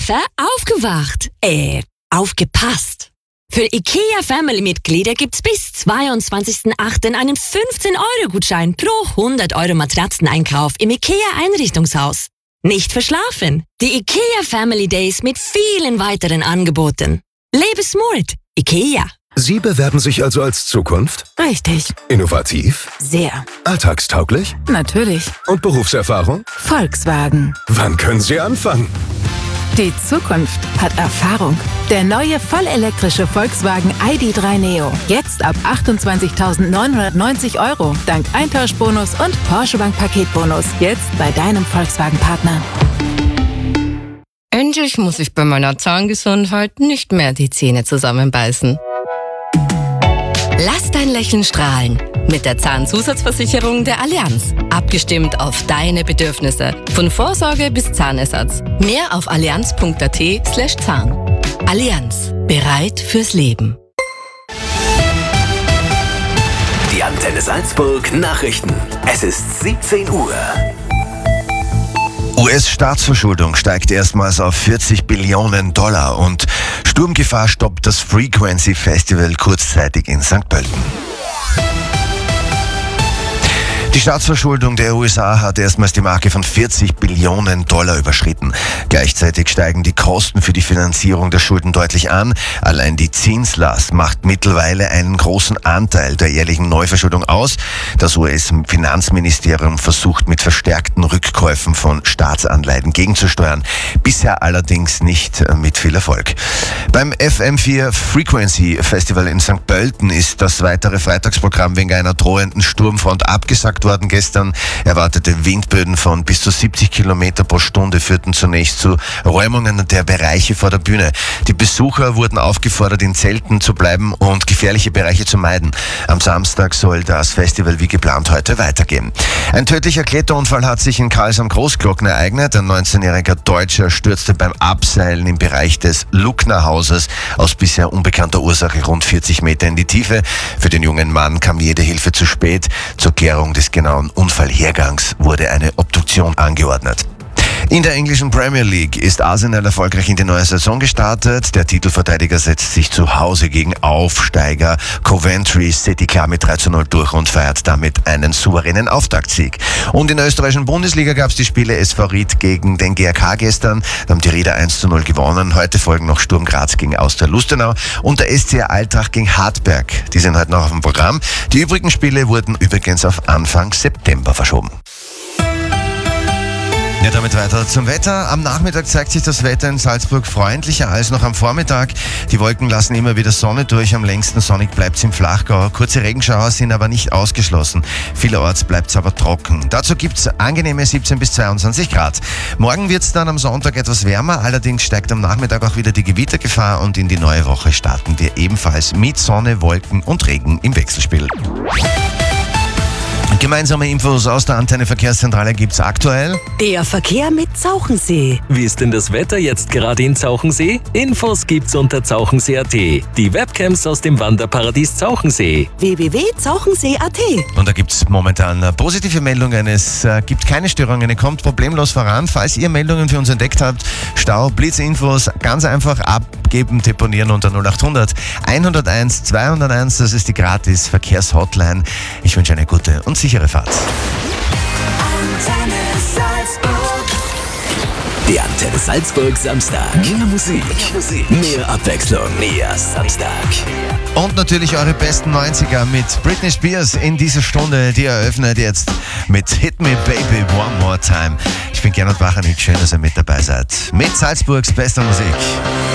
Hilfe, aufgewacht. Aufgepasst. Für IKEA-Family-Mitglieder gibt's bis 22.08. einen 15-Euro-Gutschein pro 100-Euro-Matratzeneinkauf im IKEA-Einrichtungshaus. Nicht verschlafen. Die IKEA Family Days mit vielen weiteren Angeboten. Lebe smart. IKEA. Sie bewerben sich also als Zukunft? Richtig. Innovativ? Sehr. Alltagstauglich? Natürlich. Und Berufserfahrung? Volkswagen. Wann können Sie anfangen? Die Zukunft hat Erfahrung. Der neue vollelektrische Volkswagen ID.3 Neo. Jetzt ab 28.990 €. Dank Eintauschbonus und Porsche Bank Paketbonus. Jetzt bei deinem Volkswagen-Partner. Endlich muss ich bei meiner Zahngesundheit nicht mehr die Zähne zusammenbeißen. Lass dein Lächeln strahlen. Mit der Zahnzusatzversicherung der Allianz. Abgestimmt auf deine Bedürfnisse. Von Vorsorge bis Zahnersatz. Mehr auf allianz.at/Zahn. Allianz. Bereit fürs Leben. Die Antenne Salzburg Nachrichten. Es ist 17 Uhr. US-Staatsverschuldung steigt erstmals auf $40 Billionen und Sturmgefahr stoppt das Frequency Festival kurzzeitig in St. Pölten. Die Staatsverschuldung der USA hat erstmals die Marke von $40 Billionen überschritten. Gleichzeitig steigen die Kosten für die Finanzierung der Schulden deutlich an. Allein die Zinslast macht mittlerweile einen großen Anteil der jährlichen Neuverschuldung aus. Das US-Finanzministerium versucht mit verstärkten Rückkäufen von Staatsanleihen gegenzusteuern. Bisher allerdings nicht mit viel Erfolg. Beim FM4 Frequency Festival in St. Pölten ist das weitere Freitagsprogramm wegen einer drohenden Sturmfront abgesagt worden. Gestern erwartete Windböen von bis zu 70 Kilometer pro Stunde führten zunächst zu Räumungen der Bereiche vor der Bühne. Die Besucher wurden aufgefordert, in Zelten zu bleiben und gefährliche Bereiche zu meiden. Am Samstag soll das Festival wie geplant heute weitergehen. Ein tödlicher Kletterunfall hat sich in Karls am Großglockner ereignet. Ein 19-jähriger Deutscher stürzte beim Abseilen im Bereich des Luckner-Hauses aus bisher unbekannter Ursache rund 40 Meter in die Tiefe. Für den jungen Mann kam jede Hilfe zu spät. Zur Klärung des genauen Unfallhergangs wurde eine Obduktion angeordnet. In der englischen Premier League ist Arsenal erfolgreich in die neue Saison gestartet. Der Titelverteidiger setzt sich zu Hause gegen Aufsteiger Coventry City klar mit 3:0 durch und feiert damit einen souveränen Auftaktsieg. Und in der österreichischen Bundesliga gab es die Spiele SV Ried gegen den GRK gestern. Da haben die Rieder 1:0 gewonnen. Heute folgen noch Sturm Graz gegen Austria Lustenau und der SCR Eintracht gegen Hartberg. Die sind heute noch auf dem Programm. Die übrigen Spiele wurden übrigens auf Anfang September verschoben. Ja, damit weiter zum Wetter. Am Nachmittag zeigt sich das Wetter in Salzburg freundlicher als noch am Vormittag. Die Wolken lassen immer wieder Sonne durch. Am längsten sonnig bleibt es im Flachgau. Kurze Regenschauer sind aber nicht ausgeschlossen. Vielerorts bleibt es aber trocken. Dazu gibt es angenehme 17 bis 22 Grad. Morgen wird es dann am Sonntag etwas wärmer. Allerdings steigt am Nachmittag auch wieder die Gewittergefahr und in die neue Woche starten wir ebenfalls mit Sonne, Wolken und Regen im Wechselspiel. Gemeinsame Infos aus der Antenne Verkehrszentrale gibt's aktuell. Der Verkehr mit Zauchensee. Wie ist denn das Wetter jetzt gerade in Zauchensee? Infos gibt's unter zauchensee.at. Die Webcams aus dem Wanderparadies Zauchensee. www.zauchensee.at. Und da gibt's momentan positive Meldungen. Es gibt keine Störungen, ihr kommt problemlos voran. Falls ihr Meldungen für uns entdeckt habt, Stau, Blitzinfos, ganz einfach abgeben, deponieren unter 0800 101 201. Das ist die gratis Verkehrshotline. Ich wünsche eine gute und sichere Fahrt. Der Antenne Salzburg Samstag. Mehr Musik. Mehr Abwechslung. Mehr Samstag. Und natürlich eure besten 90er mit Britney Spears in dieser Stunde. Die eröffnet jetzt mit Hit Me Baby One More Time. Ich bin Gernot Wachanik. Schön, dass ihr mit dabei seid. Mit Salzburgs bester Musik.